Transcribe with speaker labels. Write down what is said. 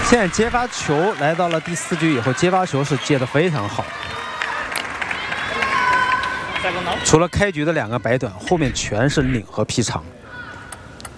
Speaker 1: 现在接发球来到了第4局以后，接发球是接得非常好。除了开局的2个摆短，后面全是领和劈长。